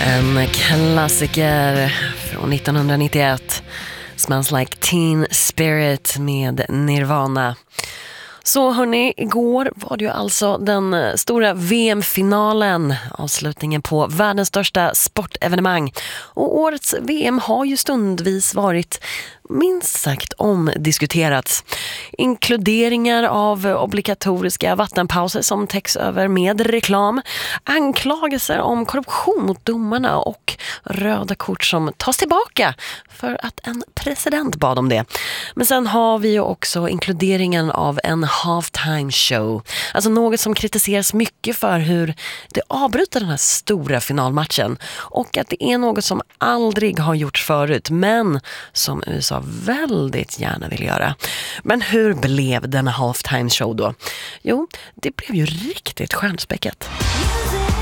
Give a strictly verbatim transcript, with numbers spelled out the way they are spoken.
En klassiker från nittonhundranittioett, Smells Like Teen Spirit med Nirvana. Så hörni, igår var det ju alltså den stora V M-finalen, avslutningen på världens största sportevenemang. Och årets V M har ju stundvis varit minst sagt omdiskuterats. Inkluderingar av obligatoriska vattenpauser som täcks över med reklam, anklagelser om korruption mot domarna och röda kort som tas tillbaka för att en president bad om det. Men sen har vi ju också inkluderingen av en halftime show. Alltså något som kritiseras mycket för hur det avbryter den här stora finalmatchen och att det är något som aldrig har gjorts förut men som U S A väldigt gärna vill göra. Men hur blev denna halftime show då? Jo, det blev ju riktigt stjärnspäckat.